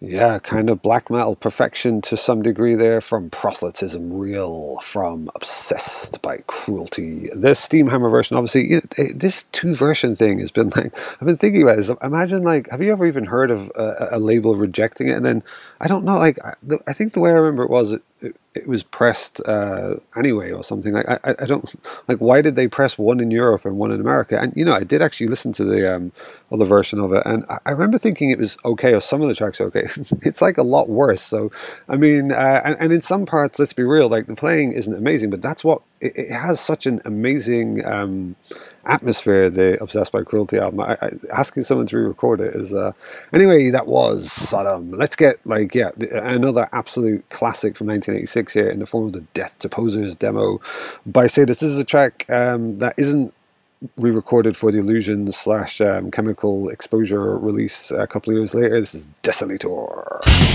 Yeah, kind of black metal perfection to some degree there, from proselytism real, from obsessed by cruelty. This Steamhammer version, obviously, this two version thing has been like, I've been thinking about this. Imagine, like, have you ever even heard of a label rejecting it? And then, I don't know, like, I think the way I remember it was, it was pressed anyway or something. Like, I don't, like, why did they press one in Europe and one in America? And, I did actually listen to the other version of it, and I remember thinking it was okay, or some of the tracks are okay. It's like a lot worse. So, I mean, and in some parts, let's be real, like the playing isn't amazing, but that's what it has such an amazing atmosphere. The Obsessed by Cruelty album. Asking someone to re-record it is anyway. That was Sodom. Let's get another absolute classic from 1986 here in the form of the Death to Posers demo by Sadus. This is a track that isn't re-recorded for the Illusion / Chemical Exposure release a couple of years later. This is Desolator.